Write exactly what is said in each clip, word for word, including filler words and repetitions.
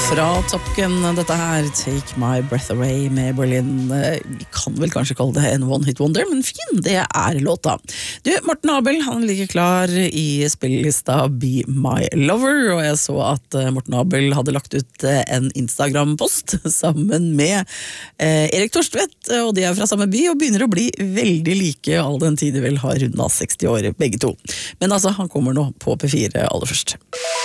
Fra Top Gun, dette her, Take My Breath Away med Berlin. Vi kan vel kanskje kalle det en one hit wonder, men fin, det er låta. Du, Morten Abel, han ligger klar i spillelista Be My Lover, og jeg så at Morten Abel hadde lagt ut en Instagram-post sammen med eh, Erik Torstvedt, og de er fra samme by, og begynner å bli veldig like all den tid de vel har rundt seksti år, begge to. Men altså, han kommer nå på P fire aller først.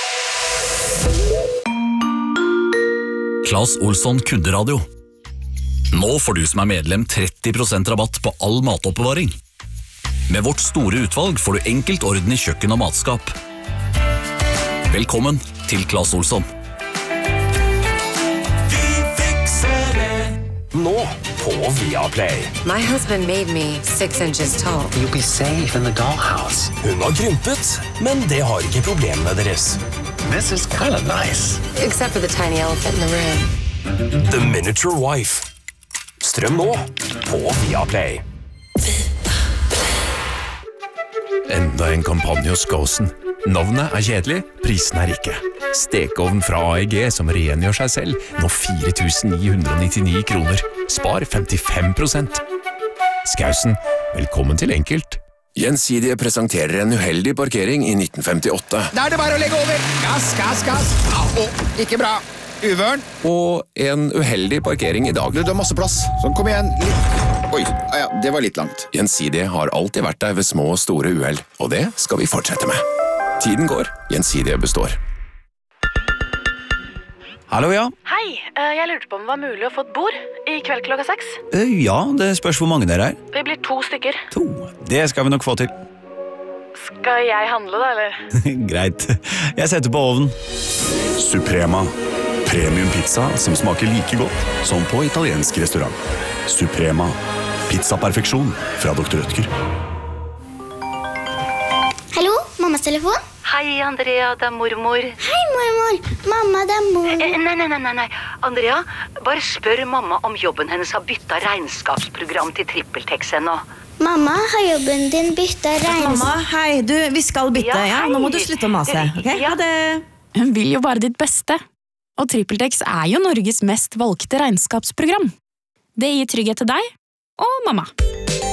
Claes Olsson Kunderadio. Nå får du som er medlem tretti prosent rabatt på all matoppbevaring. Med vårt store utvalg får du enkelt orden i kjøkken og matskap. Velkommen til Claes Olsson. Vi fikser det nå på Viaplay. My husband made me six inches tall. You'll be safe in the dollhouse. Hun har krympet, men det har ikke problemene deres. This is kind of nice. Except for the tiny elephant in the room. The Miniature Wife. Strøm nå på Viaplay. Enda en kampanje hos Gåsen. Navnet er kjedelig, prisen er ikke. Stekeovn fra A E G som rengjør seg selv, nå fire tusen ni hundre nittini kroner. Spar femtifem prosent. Skausen, velkommen til enkelt. Gjensidige presenterer en uheldig parkering i nitten femtiåtte. Da er det bare å legge over. Gass, gass, gass. Au, ikke bra. Uvørn. Og en uheldig parkering i dag. Du, det er masse plass. Sånn, kom igjen. Litt. Oi, ja, det var litt langt. Gjensidige har alltid vært der ved små og store uheld, og det skal vi fortsette med. Tiden går, Gjensidige består. Hallo, ja. Hei, jeg lurte på om det var mulig å få et bord i kveld klokka seks. Ja, det spørs hvor mange dere er. Vi blir to stykker. To, det skal vi nok få til. Skal jeg handle da, eller? Greit, jeg setter på ovnen. Suprema, premium pizza som smaker like godt som på italiensk restaurant. Suprema, pizzaperfeksjon fra doktor Rødtger. Hallo, mammas telefon? Hei, Andrea, det er mormor. Hei, mormor. Mamma, det er mormor. Eh, nei, nei, nei, nei. Andrea, bare spør mamma om jobben hennes har byttet regnskapsprogram til TrippelTex ennå. Mamma, har jobben din byttet regnskap? Mamma, hei, du, vi skal bytte, ja. ja? Nå må du slutte å mase, ok? Ja, det... Hun vil jo bare ditt beste. Og TrippelTex er jo Norges mest valgte regnskapsprogram. Det gir trygghet til deg og mamma.